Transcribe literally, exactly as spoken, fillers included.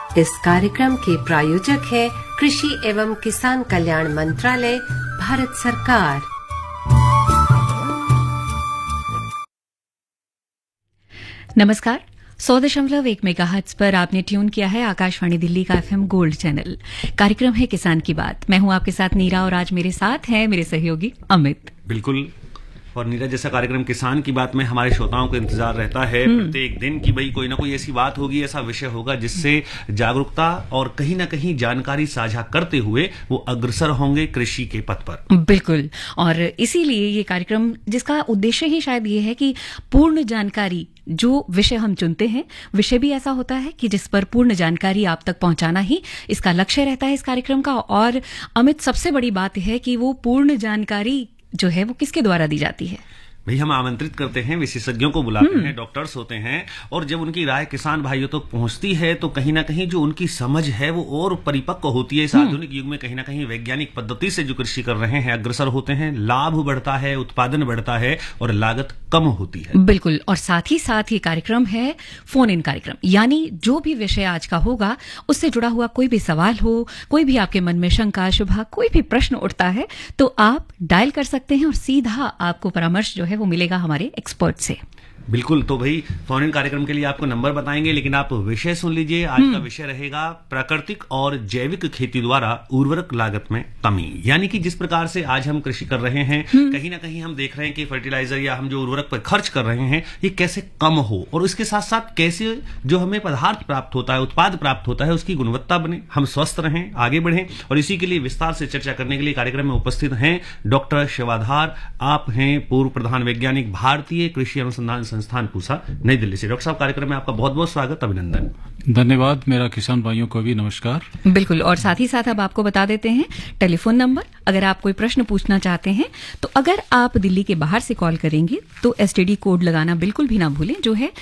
इस कार्यक्रम के प्रायोजक है कृषि एवं किसान कल्याण मंत्रालय, भारत सरकार। नमस्कार। सौ दशमलव एक मेगाहर्ट्ज पर आपने ट्यून किया है आकाशवाणी दिल्ली का एफएम गोल्ड चैनल। कार्यक्रम है किसान की बात। मैं हूं आपके साथ नीरा और आज मेरे साथ हैं मेरे सहयोगी अमित। बिल्कुल। और नीरा, जैसा कार्यक्रम किसान की बात में हमारे श्रोताओं को इंतजार रहता है प्रत्येक दिन कि भाई कोई ना कोई ऐसी बात होगी, ऐसा विषय होगा जिससे जागरूकता और कहीं ना कहीं जानकारी साझा करते हुए वो अग्रसर होंगे कृषि के पथ पर। बिल्कुल। और इसीलिए ये कार्यक्रम, जिसका उद्देश्य ही शायद ये है कि पूर्ण जानकारी, जो विषय हम चुनते हैं, विषय भी ऐसा होता है कि जिस पर पूर्ण जानकारी आप तक पहुंचाना ही इसका लक्ष्य रहता है इस कार्यक्रम का। और अमित, सबसे बड़ी बात है कि वो पूर्ण जानकारी जो है वो किसके द्वारा दी जाती है? भाई, हम आमंत्रित करते हैं, विशेषज्ञों को बुलाते हैं, डॉक्टर्स होते हैं, और जब उनकी राय किसान भाइयों तक तो पहुंचती है तो कहीं ना कहीं जो उनकी समझ है वो और परिपक्व होती है। इस आधुनिक युग में कहीं ना कहीं वैज्ञानिक पद्धति से जो कृषि कर रहे हैं अग्रसर होते हैं, लाभ बढ़ता है, उत्पादन बढ़ता है और लागत कम होती है। बिल्कुल। और साथ ही साथ ये कार्यक्रम है फोन इन कार्यक्रम, यानी जो भी विषय आज का होगा उससे जुड़ा हुआ कोई भी सवाल हो, कोई भी आपके मन में शंका शुभा, कोई भी प्रश्न उठता है तो आप डायल कर सकते हैं और सीधा आपको परामर्श जो है वो मिलेगा हमारे एक्सपर्ट से। बिल्कुल। तो भाई, फोन इन कार्यक्रम के लिए आपको नंबर बताएंगे, लेकिन आप विषय सुन लीजिए। आज का विषय रहेगा प्राकृतिक और जैविक खेती द्वारा उर्वरक लागत में कमी। यानी कि जिस प्रकार से आज हम कृषि कर रहे हैं, कहीं ना कहीं हम देख रहे हैं कि फर्टिलाइजर या हम जो उर्वरक पर खर्च कर रहे हैं ये कैसे कम हो, और इसके साथ साथ कैसे जो हमें पदार्थ प्राप्त होता है, उत्पाद प्राप्त होता है, उसकी गुणवत्ता बने, हम स्वस्थ रहें, आगे बढ़ें। और इसी के लिए विस्तार से चर्चा करने के लिए कार्यक्रम में उपस्थित हैं डॉक्टर शिवाधार। आप हैं पूर्व प्रधान वैज्ञानिक, भारतीय कृषि अनुसंधान संस्थान पूसा, नई दिल्ली से। डॉक्टर साहब, कार्यक्रम में आपका बहुत बहुत स्वागत, अभिनंदन। धन्यवाद। मेरा किसान भाइयों को भी नमस्कार। बिल्कुल। और साथ ही साथ अब आपको बता देते हैं टेलीफोन नंबर, अगर आप कोई प्रश्न पूछना चाहते हैं तो अगर आप दिल्ली के बाहर से कॉल करेंगे तो एसटीडी कोड लगाना बिल्कुल भी ना भूलें, जो है